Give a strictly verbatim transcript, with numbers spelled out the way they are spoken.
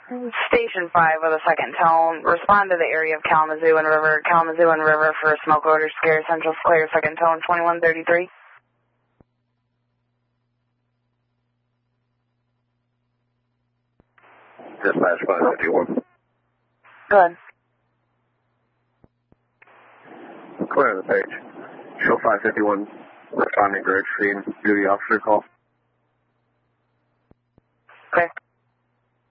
Station five with a second tone. Respond to the area of Kalamazoo and River. Kalamazoo and River for smoke odor scare. Central clear. Second tone twenty-one thirty-three. Dispatch five fifty-one. Good. Clear the page. Show five fifty-one. Responding to extreme duty officer call. Okay.